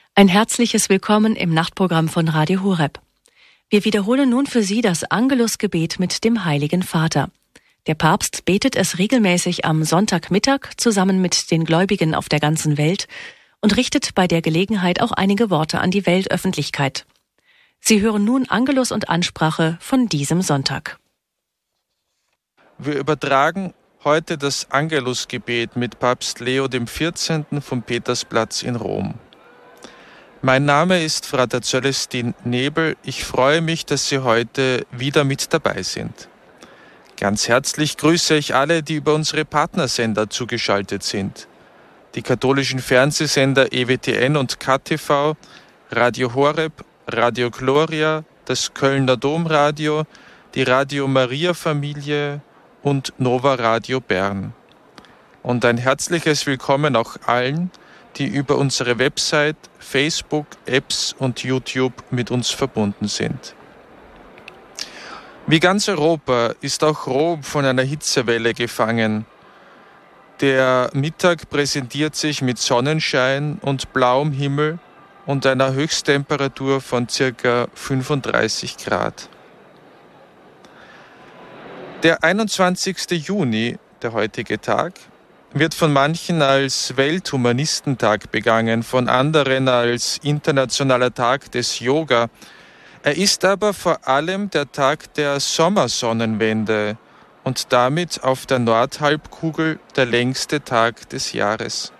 Ein herzliches Willkommen im Nachtprogramm von Radio Horeb. Wir wiederholen nun für Sie das Angelusgebet mit dem Heiligen Vater. Der Papst betet es regelmäßig am Sonntagmittag zusammen mit den Gläubigen auf der ganzen Welt und richtet bei der Gelegenheit auch einige Worte an die Weltöffentlichkeit. Sie hören nun Angelus und Ansprache von diesem Sonntag. Wir übertragen heute das Angelusgebet mit Papst Leo XIV. Vom Petersplatz in Rom. Mein Name ist Frater Celestin Nebel. Ich freue mich, dass Sie heute wieder mit dabei sind. Ganz herzlich grüße ich alle, die über unsere Partnersender zugeschaltet sind. Die katholischen Fernsehsender EWTN und KTV, Radio Horeb, Radio Gloria, das Kölner Domradio, die Radio Maria Familie und Nova Radio Bern. Und ein herzliches Willkommen auch allen, die über unsere Website, Facebook, Apps und YouTube mit uns verbunden sind. Wie ganz Europa ist auch Rom von einer Hitzewelle gefangen. Der Mittag präsentiert sich mit Sonnenschein und blauem Himmel und einer Höchsttemperatur von ca. 35 Grad. Der 21. Juni, der heutige Tag, wird von manchen als Welthumanistentag begangen, von anderen als Internationaler Tag des Yoga. Er ist aber vor allem der Tag der Sommersonnenwende und damit auf der Nordhalbkugel der längste Tag des Jahres.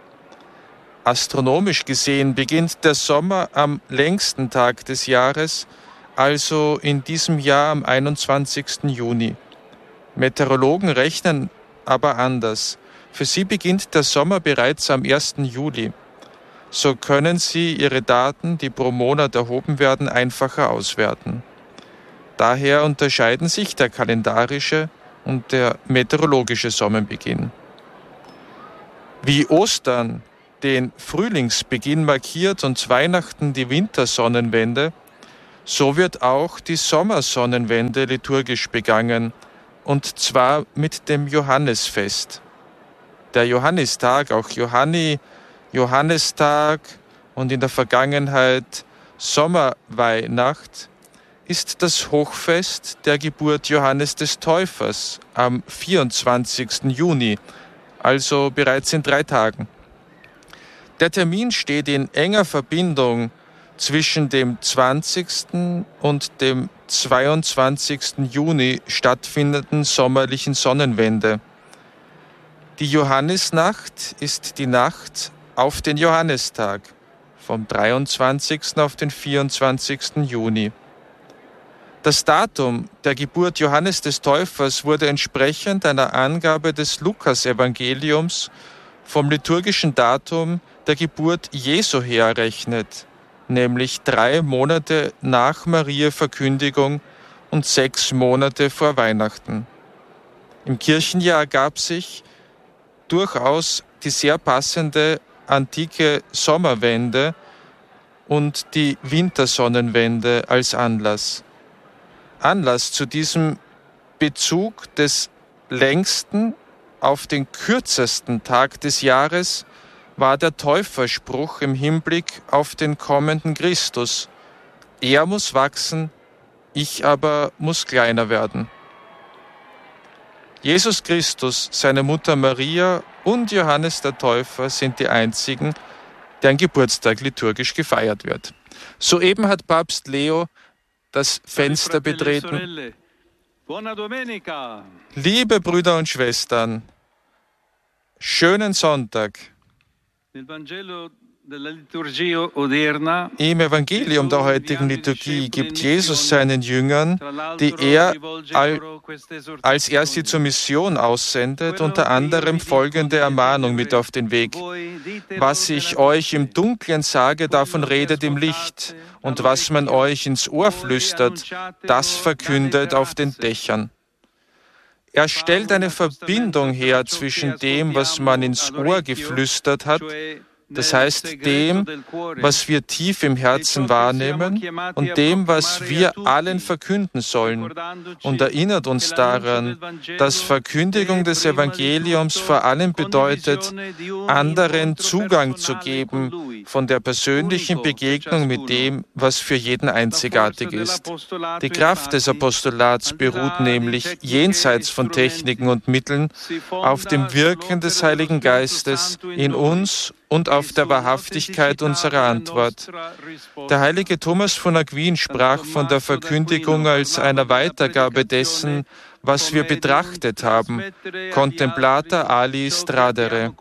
Astronomisch gesehen beginnt der Sommer am längsten Tag des Jahres, also in diesem Jahr am 21. Juni. Meteorologen rechnen aber anders. Für sie beginnt der Sommer bereits am 1. Juli. So können sie ihre Daten, die pro Monat erhoben werden, einfacher auswerten. Daher unterscheiden sich der kalendarische und der meteorologische Sonnenbeginn. Wie Ostern den Frühlingsbeginn markiert und Weihnachten die Wintersonnenwende, so wird auch die Sommersonnenwende liturgisch begangen, und zwar mit dem Johannesfest. Der Johannistag, auch Johannistag und in der Vergangenheit Sommerweihnacht, ist das Hochfest der Geburt Johannes des Täufers am 24. Juni, also bereits in 3 Tagen. Der Termin steht in enger Verbindung zwischen dem 20. und dem 22. Juni stattfindenden sommerlichen Sonnenwende. Die Johannisnacht ist die Nacht auf den Johannistag, vom 23. auf den 24. Juni. Das Datum der Geburt Johannes des Täufers wurde entsprechend einer Angabe des Lukas-Evangeliums vom liturgischen Datum der Geburt Jesu her errechnet, nämlich 3 Monate nach Mariä Verkündigung und 6 Monate vor Weihnachten. Im Kirchenjahr ergab sich durchaus die sehr passende antike Sommerwende und die Wintersonnenwende als Anlass. Anlass zu diesem Bezug des längsten auf den kürzesten Tag des Jahres war der Täuferspruch im Hinblick auf den kommenden Christus. Er muss wachsen, ich aber muss kleiner werden. Jesus Christus, seine Mutter Maria und Johannes der Täufer sind die einzigen, deren Geburtstag liturgisch gefeiert wird. Soeben hat Papst Leo das Fenster betreten. Liebe Brüder und Schwestern, schönen Sonntag. Im Evangelium der heutigen Liturgie gibt Jesus seinen Jüngern, die er, als er sie zur Mission aussendet, unter anderem folgende Ermahnung mit auf den Weg. Was ich euch im Dunkeln sage, davon redet im Licht, und was man euch ins Ohr flüstert, das verkündet auf den Dächern. Er stellt eine Verbindung her zwischen dem, was man ins Ohr geflüstert hat, Das heißt dem, was wir tief im Herzen wahrnehmen und dem, was wir allen verkünden sollen, und erinnert uns daran, dass Verkündigung des Evangeliums vor allem bedeutet, anderen Zugang zu geben von der persönlichen Begegnung mit dem, was für jeden einzigartig ist. Die Kraft des Apostolats beruht nämlich jenseits von Techniken und Mitteln auf dem Wirken des Heiligen Geistes in uns und auf der Wahrhaftigkeit unserer Antwort. Der heilige Thomas von Aquin sprach von der Verkündigung als einer Weitergabe dessen, was wir betrachtet haben, Contemplata alis tradere.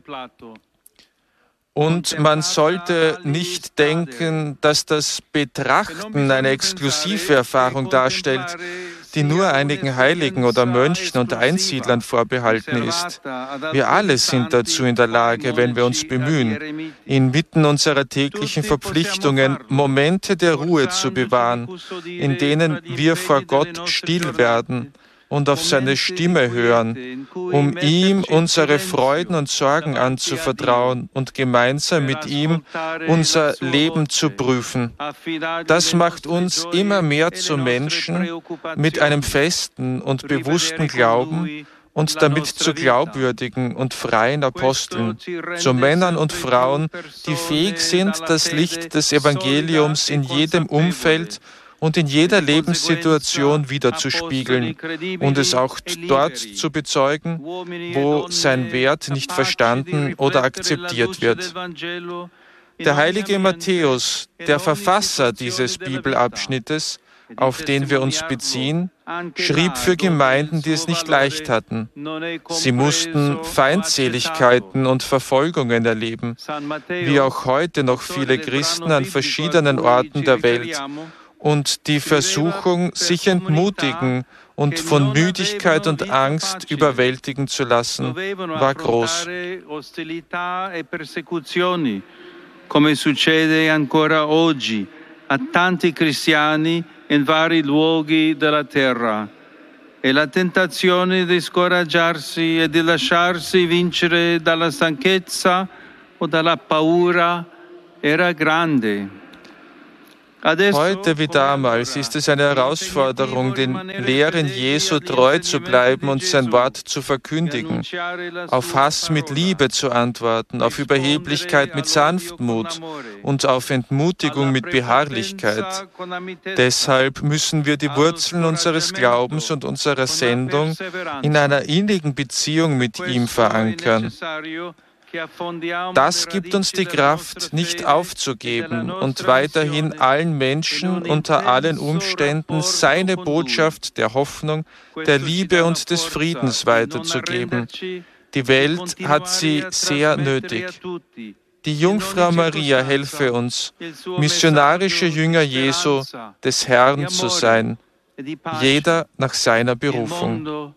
Und man sollte nicht denken, dass das Betrachten eine exklusive Erfahrung darstellt, die nur einigen Heiligen oder Mönchen und Einsiedlern vorbehalten ist. Wir alle sind dazu in der Lage, wenn wir uns bemühen, inmitten unserer täglichen Verpflichtungen Momente der Ruhe zu bewahren, in denen wir vor Gott still werden und auf seine Stimme hören, um ihm unsere Freuden und Sorgen anzuvertrauen und gemeinsam mit ihm unser Leben zu prüfen. Das macht uns immer mehr zu Menschen mit einem festen und bewussten Glauben und damit zu glaubwürdigen und freien Aposteln, zu Männern und Frauen, die fähig sind, das Licht des Evangeliums in jedem Umfeld und in jeder Lebenssituation widerzuspiegeln und es auch dort zu bezeugen, wo sein Wert nicht verstanden oder akzeptiert wird. Der heilige Matthäus, der Verfasser dieses Bibelabschnittes, auf den wir uns beziehen, schrieb für Gemeinden, die es nicht leicht hatten. Sie mussten Feindseligkeiten und Verfolgungen erleben, wie auch heute noch viele Christen an verschiedenen Orten der Welt. Und die Versuchung, sich entmutigen und von Müdigkeit und Angst überwältigen zu lassen, war groß. Come succede ancora oggi a tanti cristiani in vari luoghi della terra. E la tentazione di scoraggiarsi e di lasciarsi vincere dalla stanchezza o dalla paura era grande. Heute wie damals ist es eine Herausforderung, den Lehren Jesu treu zu bleiben und sein Wort zu verkündigen, auf Hass mit Liebe zu antworten, auf Überheblichkeit mit Sanftmut und auf Entmutigung mit Beharrlichkeit. Deshalb müssen wir die Wurzeln unseres Glaubens und unserer Sendung in einer innigen Beziehung mit ihm verankern. Das gibt uns die Kraft, nicht aufzugeben und weiterhin allen Menschen unter allen Umständen seine Botschaft der Hoffnung, der Liebe und des Friedens weiterzugeben. Die Welt hat sie sehr nötig. Die Jungfrau Maria helfe uns, missionarische Jünger Jesu, des Herrn zu sein, jeder nach seiner Berufung.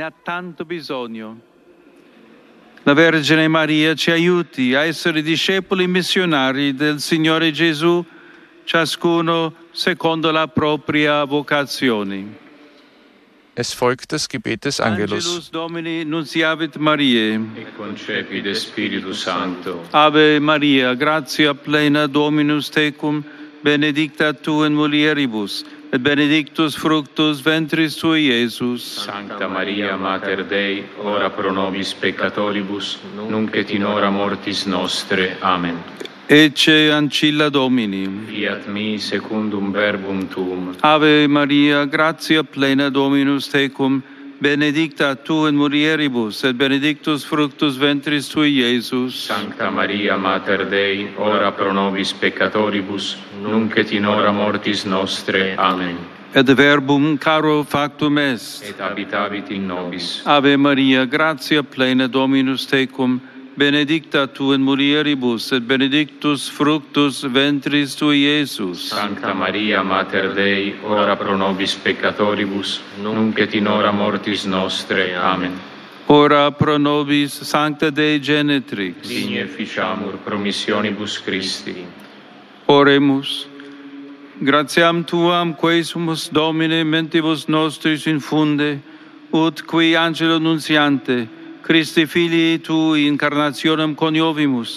La Vergine Maria ci aiuti a essere discepoli missionari del Signore Gesù, ciascuno secondo la propria vocazione. Es folgt das Gebet des Angelus. Angelus Domini nunciavit Mariae. Et concepit Spiritus Sancto. Ave Maria, gratia plena Dominus tecum, benedicta tu in mulieribus, et benedictus fructus ventris tui, Iesus. Sancta Maria, Mater Dei, ora pro nobis peccatoribus, nunc et in hora mortis nostre. Amen. Ecce ancilla Domini. Fiat mi secundum verbum tuum. Ave Maria, gratia plena Dominus tecum, benedicta tu in mulieribus, et benedictus fructus ventris tui, Iesus. Sancta Maria, Mater Dei, ora pro nobis peccatoribus, nunc et in hora mortis nostre. Amen. Et verbum caro factum est. Et habitavit in nobis. Ave Maria, gratia plena Dominus tecum, benedicta tu in mulieribus, et benedictus fructus ventris tui, Iesus. Sancta Maria, Mater Dei, ora pro nobis peccatoribus, nunc et in hora mortis nostre. Amen. Ora pro nobis, Sancta Dei Genetrix. Digne ficiamur promissionibus Christi. Oremus. Gratiam tuam, quae sumus Domine, mentibus nostris infunde, ut qui angelo nunciante, Christi filii tui incarnationem coniovimus,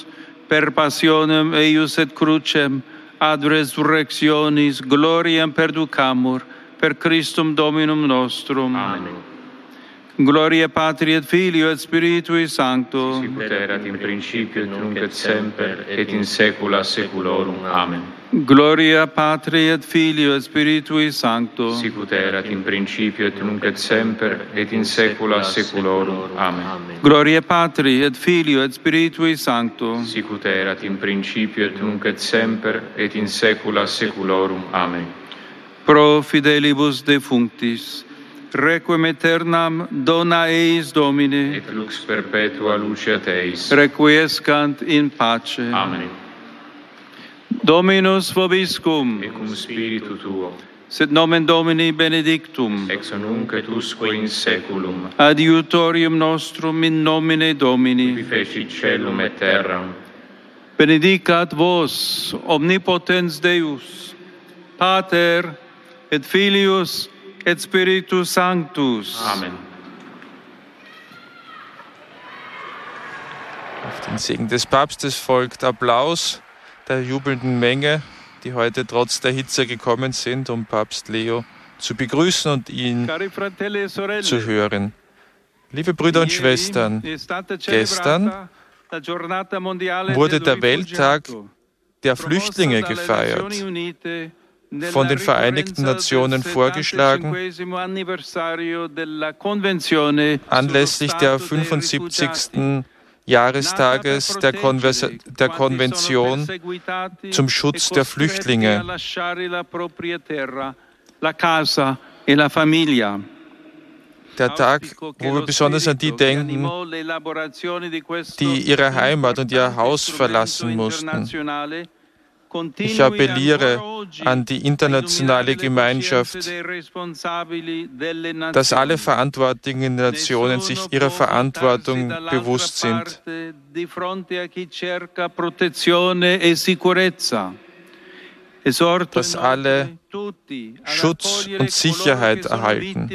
per passionem eius et crucem, ad resurrectionis gloriam perducamur, per Christum Dominum nostrum. Amen. Gloria Patri et Filio et Spiritui Sancto. Sicut erat in principio et nunc et semper et in saecula saeculorum. Amen. Gloria Patri et Filio et Spiritui Sancto. Sicut erat in principio et nunc et semper et in saecula saeculorum. Amen. Gloria Patri et Filio et Spiritui Sancto. Sicut erat in principio et nunc et semper et in saecula saeculorum. Amen. Pro fidelibus defunctis, requiem aeternam dona eis Domine, Et lux perpetua luceat eis. requiescant in pace. Amen. Dominus vobiscum, Et cum spiritu tuo, sit nomen Domini benedictum, ex nunc et usque in saeculum, adiutorium nostrum in nomine qui Domini. fecit caelum et terram, Benedicat vos, omnipotens Deus, Pater et Filius et Spiritus Sanctus. Amen. Auf den Segen des Papstes folgt Applaus der jubelnden Menge, die heute trotz der Hitze gekommen sind, um Papst Leo zu begrüßen und ihn Cari fratelli e sorelle, zu hören. Liebe Brüder und Schwestern, gestern wurde der Welttag der Flüchtlinge gefeiert, von den Vereinigten Nationen vorgeschlagen, anlässlich der 75. Jahrestages der Konvention zum Schutz der Flüchtlinge. Der Tag, wo wir besonders an die denken, die ihre Heimat und ihr Haus verlassen mussten. Ich appelliere an die internationale Gemeinschaft, dass alle verantwortlichen Nationen sich ihrer Verantwortung bewusst sind, dass alle Schutz und Sicherheit erhalten.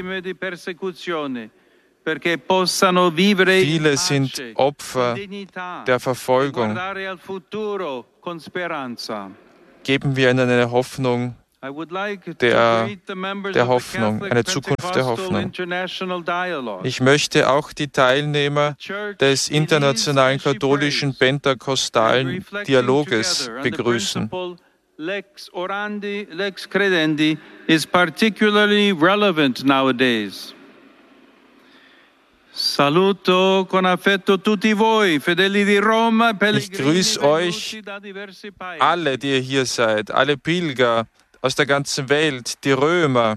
Viele sind Opfer der Verfolgung. Geben wir ihnen eine Hoffnung der Hoffnung, eine Zukunft der Hoffnung. Ich möchte auch die Teilnehmer des internationalen katholischen pentakostalen Dialoges begrüßen. Lex orandi, lex credendi is particularly relevant nowadays. Saluto con affetto tutti voi, fedeli di Roma, Ich grüße euch alle, die ihr hier seid, alle Pilger aus der ganzen Welt, die Römer.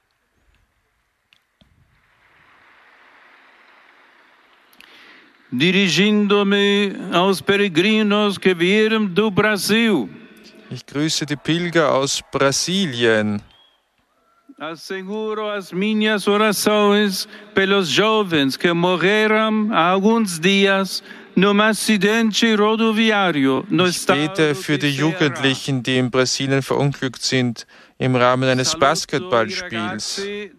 Dirigindo-me aos peregrinos que vieram do Brasil. Ich grüße die Pilger aus Brasilien. Asseguro as minhas orações pelos jovens que morreram há alguns dias num acidente rodoviário no Ich bete für die Jugendlichen, die in Brasilien verunglückt sind, im Rahmen eines Basketballspiels.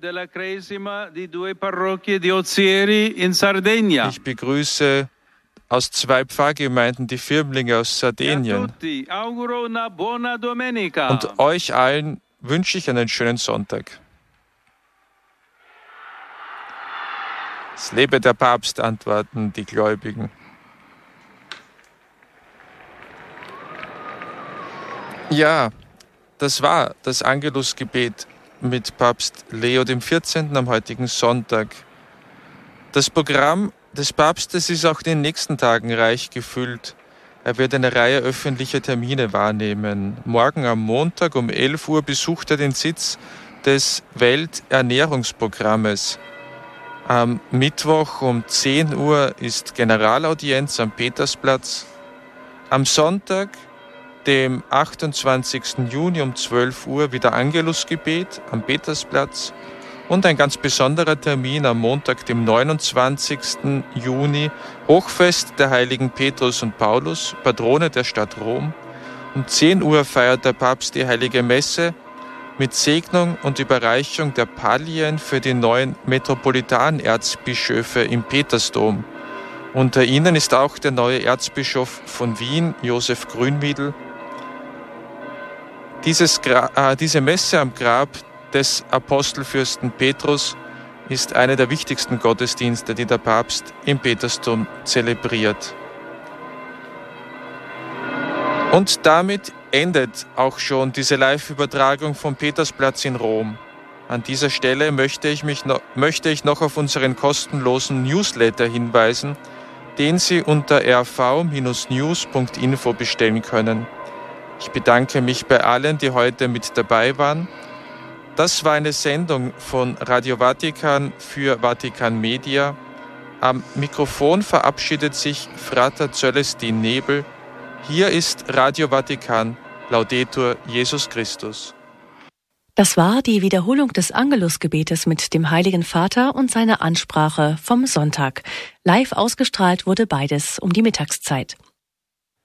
Ich begrüße aus 2 Pfarrgemeinden die Firmlinge aus Sardinien. Und euch allen wünsche ich einen schönen Sonntag. Es lebe der Papst, antworten die Gläubigen. Ja, das war das Angelusgebet mit Papst Leo XIV. Am heutigen Sonntag. Das Programm des Papstes ist auch in den nächsten Tagen reich gefüllt. Er wird eine Reihe öffentlicher Termine wahrnehmen. Morgen am Montag um 11 Uhr besucht er den Sitz des Welternährungsprogrammes. Am Mittwoch um 10 Uhr ist Generalaudienz am Petersplatz. Am Sonntag, dem 28. Juni um 12 Uhr, wieder Angelusgebet am Petersplatz. Und ein ganz besonderer Termin am Montag, dem 29. Juni, Hochfest der Heiligen Petrus und Paulus, Patrone der Stadt Rom. Um 10 Uhr feiert der Papst die Heilige Messe mit Segnung und Überreichung der Pallien für die neuen Metropolitanerzbischöfe im Petersdom. Unter ihnen ist auch der neue Erzbischof von Wien, Josef Grünwiedel. Diese Messe am Grab des Apostelfürsten Petrus ist einer der wichtigsten Gottesdienste, die der Papst im Petersdom zelebriert. Und damit endet auch schon diese Live-Übertragung vom Petersplatz in Rom. An dieser Stelle möchte ich noch auf unseren kostenlosen Newsletter hinweisen, den Sie unter rv-news.info bestellen können. Ich bedanke mich bei allen, die heute mit dabei waren. Das war eine Sendung von Radio Vatikan für Vatikan Media. Am Mikrofon verabschiedet sich Frater Zölestin Nebel. Hier ist Radio Vatikan. Laudetur Jesus Christus. Das war die Wiederholung des Angelusgebetes mit dem Heiligen Vater und seiner Ansprache vom Sonntag. Live ausgestrahlt wurde beides um die Mittagszeit.